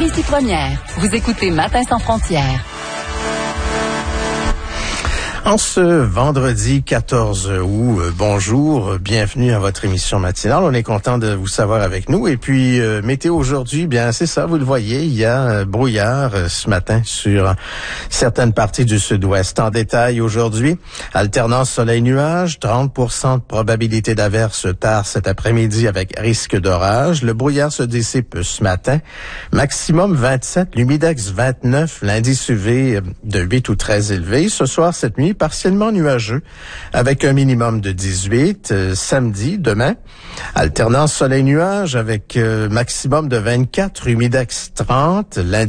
Ici Première. Vous écoutez Matin sans frontières. En ce vendredi 14 août, bonjour, bienvenue à votre émission matinale. On est content de vous savoir avec nous. Et puis, météo aujourd'hui, bien c'est ça, vous le voyez, il y a brouillard ce matin sur certaines parties du sud-ouest. En détail aujourd'hui, alternance soleil-nuage, 30% de probabilité d'averse tard cet après-midi avec risque d'orage. Le brouillard se dissipe ce matin. Maximum 27, l'humidex 29, l'indice UV de 8 ou 13 élevé. Ce soir, cette nuit, partiellement nuageux, avec un minimum de 18. Samedi, demain, alternance soleil-nuage avec maximum de 24, humidex 30, l'indice